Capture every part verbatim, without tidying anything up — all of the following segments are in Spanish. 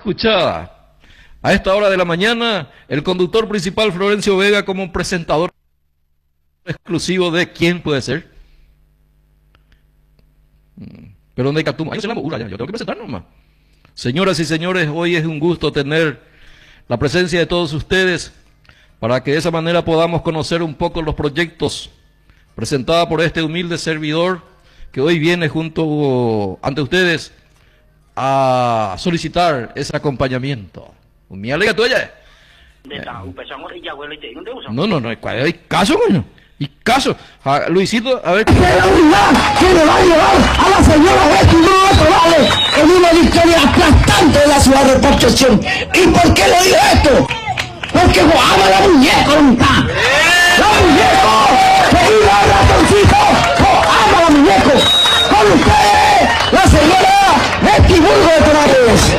escuchada. A esta hora de la mañana, el conductor principal Florencio Vega como presentador exclusivo de ¿quién puede ser? Pero donde Catuma, yo tengo que presentar nomás. Señoras y señores, hoy es un gusto tener la presencia de todos ustedes para que de esa manera podamos conocer un poco los proyectos presentados por este humilde servidor que hoy viene junto ante ustedes a solicitar ese acompañamiento. Mi alega tuya. No, no, no, hay caso, coño. Y caso, a Luisito, a ver. Que la unidad que le va a llevar a la señora Betty Morales en una victoria aplastante de la ciudad de Concepción. ¿Y por qué le digo esto? Porque ama la muñeca, ¿no? La muñeca, que iba al ratoncito, ama la muñeca. Con ustedes, la señora Betty Morales.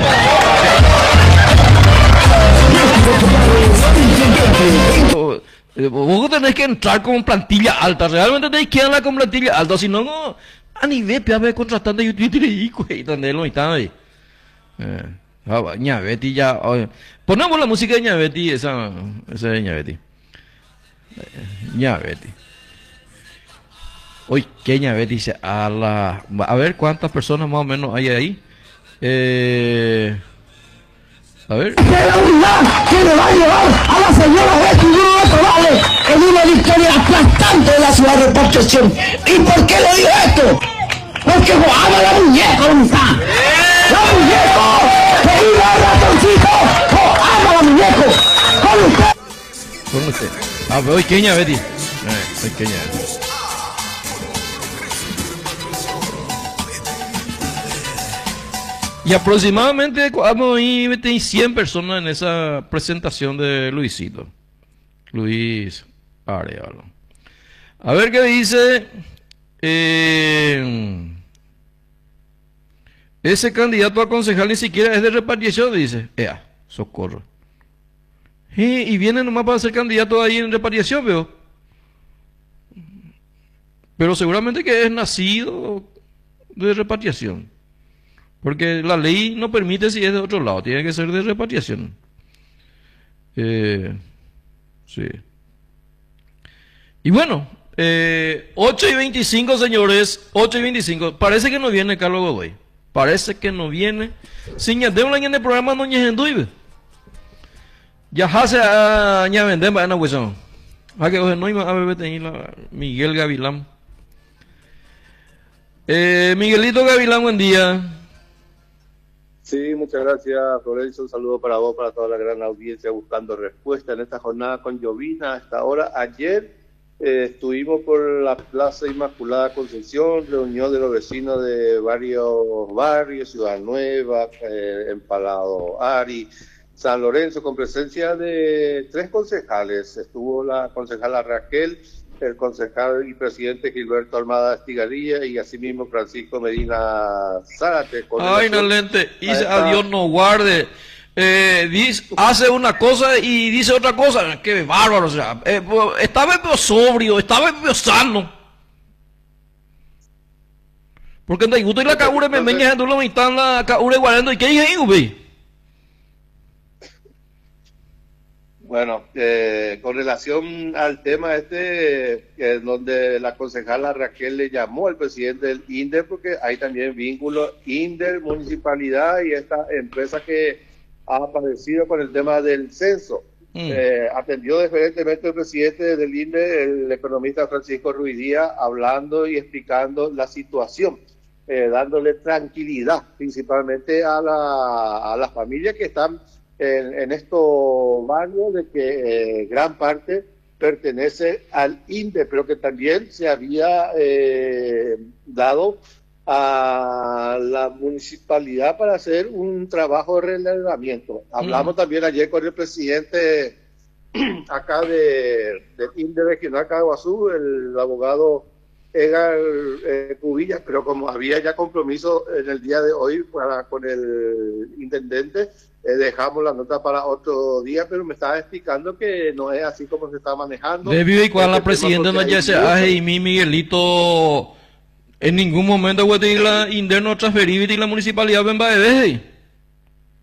Vos tenés que entrar con plantilla alta, realmente tenés que entrar con plantilla alta, si no, no a nivel de contratante yo te diré, güey, donde no está ahí. Ña Betty ya, ponemos la música de Ña Betty, esa, esa de Ña Betty. Ña Betty. Uy, ¿qué Ña Betty dice? A la, a ver cuántas personas más o menos hay ahí. Eh... A ver. Que la unidad que le va a llevar a la señora Betty Morales en una victoria aplastante de la ciudad de Concepción. ¿Y por qué le digo esto? Porque ama la muñeca, ¿no? La muñeca, que iba al ratoncito, ama la muñeca. Con usted. Con usted. Ah, pero hoy queña Betty. Eh, hoy queña Betty. Y aproximadamente vamos a ir cien personas en esa presentación de Luisito. Luis Arevalo. A ver qué dice. Eh, ese candidato a concejal ni siquiera es de repartición, dice. Ea, socorro. Y, y viene nomás para ser candidato ahí en repartición, veo. Pero seguramente que es nacido de repatriación. Porque la ley no permite si es de otro lado, tiene que ser de repatriación. Eh, sí. Y bueno, eh, ocho y veinticinco, señores, ocho y veinticinco. Parece que no viene Carlos Godoy. Parece que no viene. Sin ya tengo en el programa no ñejenduibe. Ya hace a ña vendemos a una cuestión. A que no iba a beber la Miguel Gavilán. Eh, Miguelito Gavilán, buen día. Sí, muchas gracias, Florencio. Un saludo para vos, para toda la gran audiencia buscando respuesta en esta jornada con llovina hasta ahora. Ayer eh, estuvimos por la Plaza Inmaculada Concepción, reunión de los vecinos de varios barrios, Ciudad Nueva, eh, Empalado Ari, San Lorenzo, con presencia de tres concejales. Estuvo la concejala Raquel, el concejal y presidente Gilberto Armada Estigarilla y asimismo Francisco Medina Zárate. Ay, no lente, dice a Dios no guarde, eh, dice, hace una cosa y dice otra cosa, qué bárbaro, o sea, eh, estaba medio sobrio, estaba medio sano. Porque en Taiguto y la Caure me meña en la mitad la Caure guardando y qué dije, güey. Bueno, eh, con relación al tema este, eh, donde la concejala Raquel le llamó al presidente del INDER, porque hay también vínculo INDER, municipalidad y esta empresa que ha aparecido con el tema del censo. Mm. Eh, atendió diferentemente el presidente del INDER, el economista Francisco Ruiz Díaz, hablando y explicando la situación, eh, dándole tranquilidad principalmente a la, a las familias que están En, en estos barrios, de que eh, gran parte pertenece al INDE, pero que también se había eh, dado a la municipalidad para hacer un trabajo de relevamiento. Hablamos mm. también ayer con el presidente acá de, de INDE regional Caguazú, el abogado Edgar eh, Cubillas, pero como había ya compromiso en el día de hoy para, con el intendente, eh, dejamos la nota para otro día, pero me estaba explicando que no es así como se está manejando. Debido y cual la presidenta no ya se hace y mi Miguelito en ningún momento voy a decir la interno transferir y la municipalidad ven va de